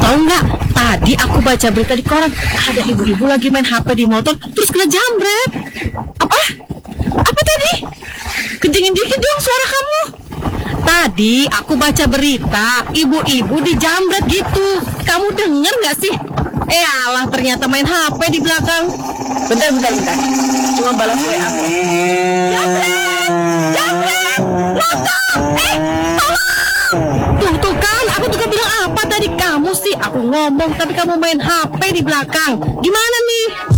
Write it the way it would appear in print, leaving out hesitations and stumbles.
Tahu nggak? Tadi aku baca berita di koran, ada ibu-ibu lagi main HP di motor, terus kena jambret. Apa? Apa tadi? Kencengin dikit dong suara kamu. Tadi aku baca berita, ibu-ibu dijambret gitu. Kamu denger nggak sih? Alah, ternyata main HP di belakang. Bentar. Cuma balas WA aku. Jambret! Jambret! Lontong! Tolong! Tuh kan, aku juga bilang apa tadi kamu sih? Aku ngomong tapi kamu main HP di belakang. Gimana nih?